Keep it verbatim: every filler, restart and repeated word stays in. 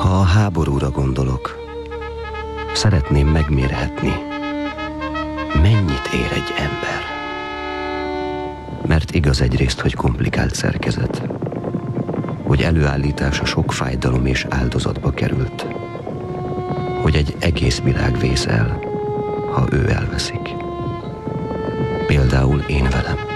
Ha a háborúra gondolok, szeretném megmérhetni, mennyit ér egy ember. Mert igaz egyrészt, hogy komplikált szerkezet, hogy előállítása sok fájdalom és áldozatba került, hogy egy egész világ vész el, ha ő elveszik. Például én velem.